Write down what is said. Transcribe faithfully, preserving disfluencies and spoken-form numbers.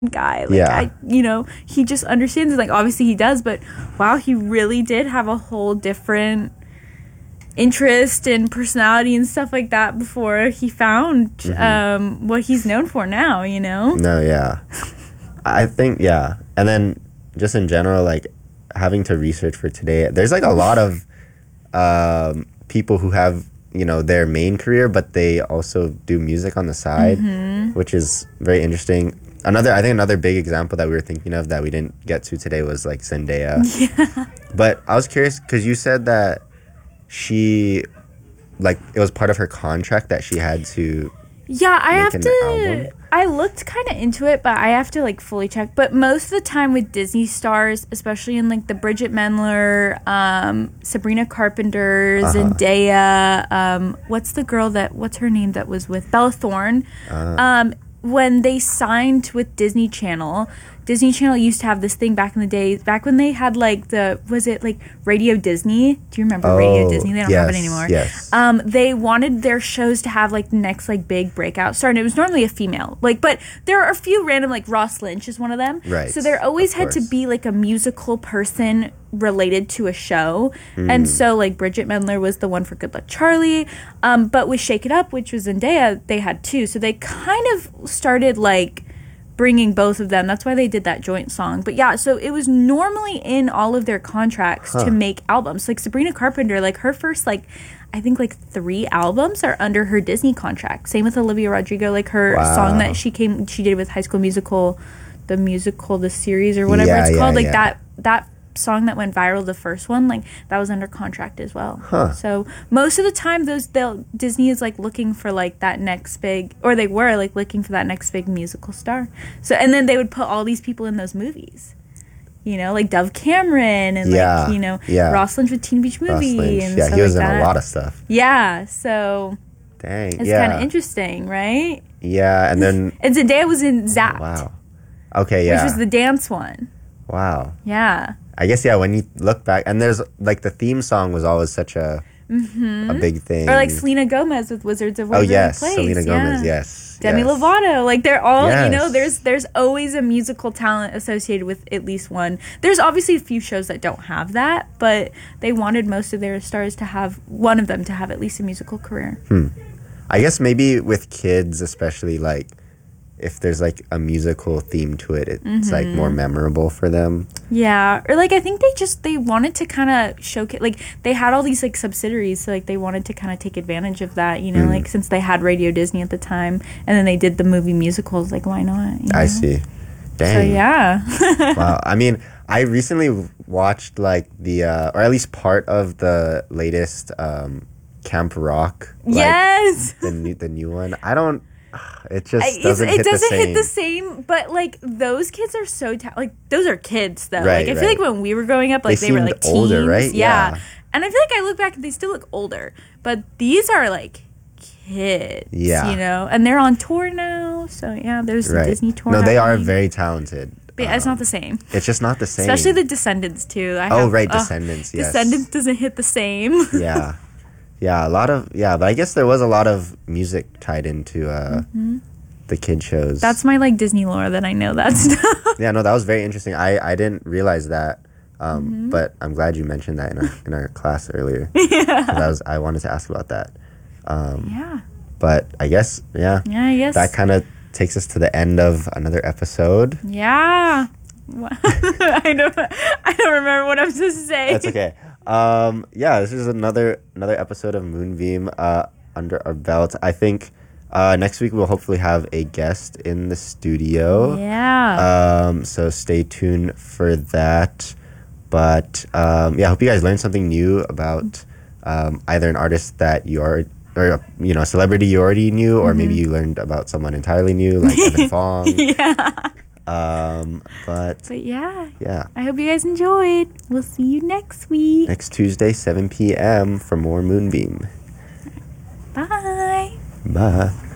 guy. Like, Yeah. I, you know, he just understands. Like, obviously he does, but wow, he really did have a whole different interest and personality and stuff like that before he found Mhm. um, what he's known for now, you know? No, yeah. I think, yeah. And then just in general, like having to research for today, there's like a lot of um, people who have, you know, their main career, but they also do music on the side, Mhm. which is very interesting. Another, I think another big example that we were thinking of that we didn't get to today was like Zendaya. Yeah. But I was curious because you said that she, like, it was part of her contract that she had to Yeah, I make have an to. album. I looked kind of into it, but I have to like fully check. But most of the time with Disney stars, especially in like the Bridget Mendler, um, Sabrina Carpenter, Uh-huh. Zendaya, um, what's the girl that? What's her name that was with Bella Thorne? Uh, Um, when they signed with Disney Channel, Disney Channel used to have this thing back in the day, back when they had like the, was it like Radio Disney? Do you remember Radio Oh, Disney? They don't have it yes, anymore. yes. Um, they wanted their shows to have like the next like big breakout star, and it was normally a female. Like, but there are a few random, like Ross Lynch is one of them. Right, So there always of had to course. be like a musical person related to a show. Hmm. And so like Bridget Mendler was the one for Good Luck Charlie. Um, but with Shake It Up, which was Zendaya, they had two. So they kind of started like bringing both of them. That's why they did that joint song. But yeah, so it was normally in all of their contracts Huh. to make albums. Like Sabrina Carpenter, like her first like I think like three albums are under her Disney contract. Same with Olivia Rodrigo, like her Wow. song that she came she did with High School Musical, the musical, the series or whatever Yeah, it's yeah, called. Like yeah. that that song that went viral, the first one, like that was under contract as well. Huh. So most of the time those they'll Disney is like looking for like that next big, or they were like looking for that next big musical star. So and then they would put all these people in those movies. You know, like Dove Cameron and Yeah, like, you know, yeah. Ross Lynch with Teen Beach Ross Movie Lynch. and Yeah, stuff he was like in that. a lot of stuff. Yeah, so Dang. it's yeah. kind of interesting, right? Yeah, and then And Zendaya was in Zapped, wow. Okay, yeah. which was the dance one. Wow. Yeah. I guess yeah. When you look back, and there's like the theme song was always such a a big thing. Or like Selena Gomez with Wizards of oh Waverly yes, Place. Selena Gomez. yeah. Yes. Demi yes. Lovato, like they're all, you know, Yes. there's there's always a musical talent associated with at least one. There's obviously a few shows that don't have that, but they wanted most of their stars to have, one of them to have at least a musical career. I guess maybe with kids, especially like if there's like a musical theme to it, it's like more memorable for them. Yeah, or like I think they just they wanted to kind of showcase, like they had all these like subsidiaries, so like they wanted to kind of take advantage of that, you know, like since they had Radio Disney at the time, and then they did the movie musicals, like why not? You know? I see. So Dang. yeah. Wow. I mean, I recently watched like the, uh, or at least part of the latest um, Camp Rock. Like, Yes. The new, the new one. I don't. It just I- doesn't it's, hit it doesn't the same. hit the same, but like those kids are so ta- like those are kids though. Right, like I feel right. like when we were growing up, like They they, were seemed like teens, older, right? Yeah. Yeah. And I feel like I look back and they still look older, but these are like kids. Yeah. you know, and they're on tour now. So yeah, there's the Right. Disney tour. No, they are happening. very talented. But yeah, it's Um, not the same. It's just not the same. Especially the Descendants too. I Oh, have, right, ugh, Descendants, yes. Descendants doesn't hit the same. yeah. Yeah, a lot of, yeah, but I guess there was a lot of music tied into uh, the kid shows. That's my like Disney lore that I know that stuff. Yeah, no, that was very interesting. I, I didn't realize that, um, Mm-hmm. but I'm glad you mentioned that in our, in our class earlier. Yeah. I, was, I wanted to ask about that. Um, Yeah. But I guess, yeah, Yeah, I guess. that kind of takes us to the end of another episode. Yeah. What- I don't. I don't remember what I was supposed to say. That's okay. Um, yeah, this is another another episode of Moonbeam uh, under our belt. I think uh, next week we'll hopefully have a guest in the studio. Yeah. Um, so stay tuned for that. But um, yeah, I hope you guys learned something new about um, either an artist that you are, or you know, a celebrity you already knew, or maybe you learned about someone entirely new, like Evan Fong. yeah. Um, but But yeah. yeah, I hope you guys enjoyed. We'll see you next week. next Tuesday, seven p.m. for more Moonbeam. Bye. Bye.